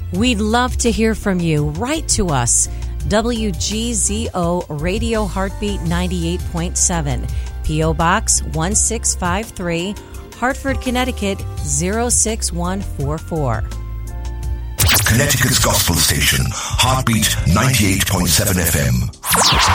We'd love to hear from you. Write to us. WGZO Radio Heartbeat 98.7, P.O. Box 1653, Hartford, Connecticut 06144. Connecticut's gospel station, Heartbeat 98.7 FM.